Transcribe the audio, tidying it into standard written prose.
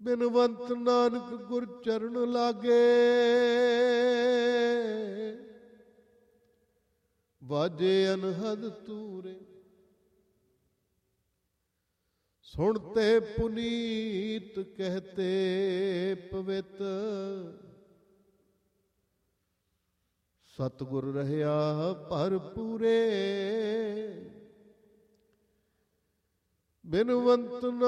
ਬਿਨਵੰਤ ਨਾਨਕ ਗੁਰ ਚਰਨ ਲਾਗੇ, ਵਾਜੇ ਅਨਹਦ ਤੂਰੇ। ਸੁਣਤੇ ਪੁਨੀਤ ਕਹਤੇ ਪਵਿੱਤ, ਸਤਿਗੁਰ ਰਹਿਆ ਭਰਪੂਰੇ। ਬਿਨਵੰਤ